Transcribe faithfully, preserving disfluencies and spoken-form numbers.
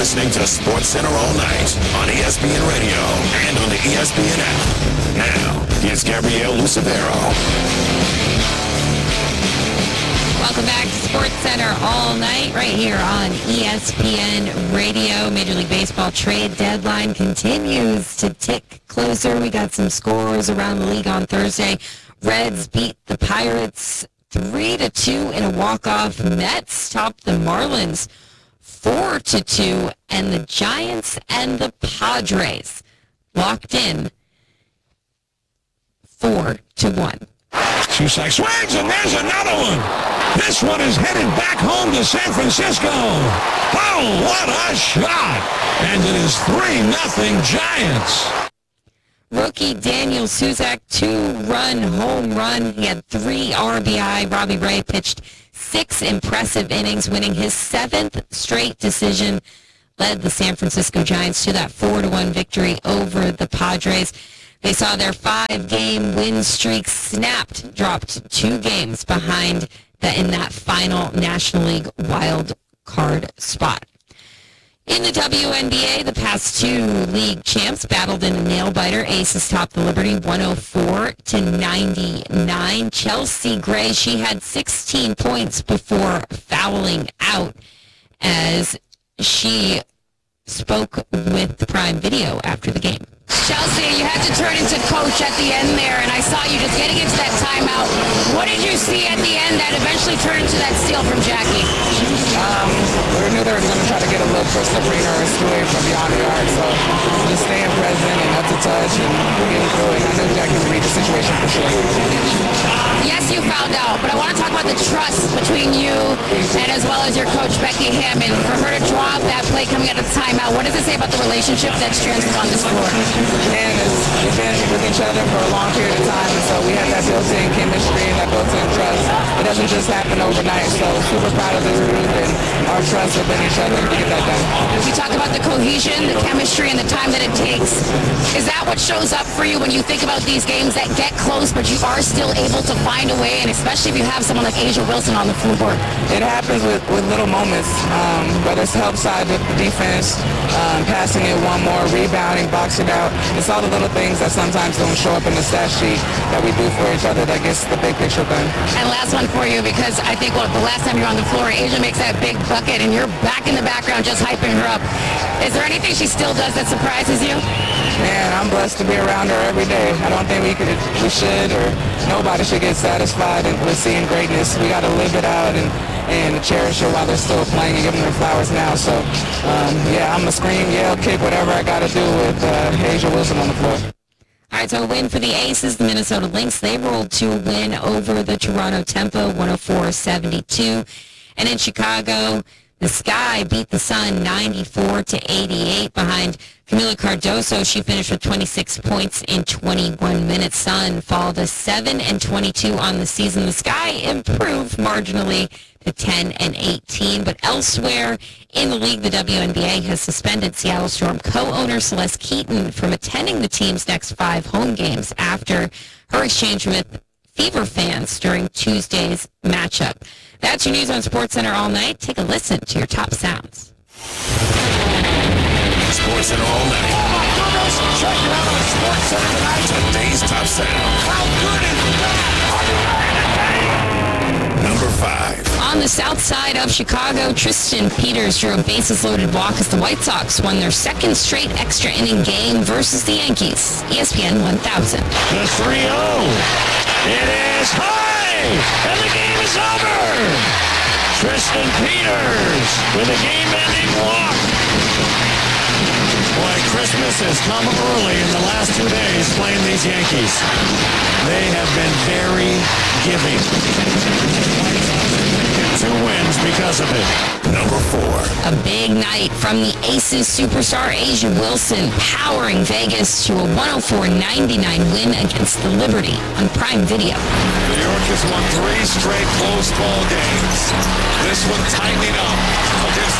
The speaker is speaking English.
listening to SportsCenter all night on E S P N Radio and on the E S P N app. Now, here's Gabrielle Lucevero. Welcome back to SportsCenter all night right here on E S P N Radio. Major League Baseball trade deadline continues to tick closer. We got some scores around the league on Thursday. Reds beat the Pirates three to two in a walk-off. Mets topped the Marlins four to two, and the Giants and the Padres locked in four to one. Cusack swings, and there's another one. This one is headed back home to San Francisco. Oh, what a shot! And it is three nothing Giants. Rookie Daniel Suzak, two-run home run. He had three R B I. Robbie Ray pitched six impressive innings, winning his seventh straight decision, led the San Francisco Giants to that four to one victory over the Padres. They saw their five-game win streak snapped, dropped two games behind the, in that final National League wild card spot. In the W N B A, the past two league champs battled in a nail-biter. Aces topped the Liberty one oh four to ninety-nine. Chelsea Gray, she had sixteen points before fouling out as she spoke with the Prime Video after the game. Chelsea, you had to turn into coach at the end there, and I saw you just getting into that timeout. What did you see at the end that eventually turned into that steal from Jackie? Um, we knew they were going to try to get a look for Sabrina or Stewart from beyond the arc, so just staying present and up to touch and getting through it. I knew Jackie would read the situation for sure. Yes, you found out, but I want to talk about the trust between you and as well as your coach, Becky Hammond. For her to draw up that play coming out of the timeout, what does it say about the relationship that's transferred on this floor? And it's, we've been with each other for a long period of time, and so we have that built-in chemistry and that built-in trust. It doesn't just happen overnight, so super proud of this group and our trust within each other to get that done. You talk about the cohesion, the chemistry, and the time that it takes. Is that what shows up for you when you think about these games that get close, but you are still able to find a way, and especially if you have someone like Asia Wilson on the floor? It happens with, with little moments, um, whether it's help side with the defense, um, passing it one more, rebounding, boxing out. It's all the little things that sometimes don't show up in the stat sheet that we do for each other that gets the big picture done. And last one for you, because I think well, the last time you're on the floor, Asia makes that big bucket, and you're back in the background just hyping her up. Is there anything she still does that surprises you? Man, I'm blessed to be around her every day. I don't think we could, we should, or nobody should get satisfied with seeing greatness. We got to live it out and, and cherish her while they're still playing and give them their flowers now. So, um, yeah, I'm going to scream, yell, kick, whatever I got to do with uh, Asia Wilson on the floor. All right, so a win for the Aces. The Minnesota Lynx, they rolled to a win over the Toronto Tempo, one oh four seventy-two. And in Chicago, the Sky beat the Sun ninety-four to eighty-eight behind Camila Cardoso. She finished with twenty-six points in twenty-one minutes. Sun fall to seven and twenty-two on the season. The Sky improved marginally to ten and eighteen, but elsewhere in the league, the W N B A has suspended Seattle Storm co-owner Celeste Keaton from attending the team's next five home games after her exchange with Fever fans during Tuesday's matchup. That's your news on SportsCenter all night. Take a listen to your top sounds. SportsCenter all night. Oh my goodness! Check it out on SportsCenter tonight. Today's top sound. How good is that? Are you ready to Number five. On the south side of Chicago, Tristan Peters drew a bases-loaded walk as the White Sox won their second straight extra inning game versus the Yankees. E S P N one thousand. The three oh. It is high, and the game is over. Tristan Peters with a game-ending walk. Boy, Christmas has come early in the last two days playing these Yankees. They have been very giving. Two wins because of it. Number four. A big night from the Aces superstar Asia Wilson, powering Vegas to a one oh four ninety-nine win against the Liberty on Prime Video. New York has won three straight close ball games. This one tightening up against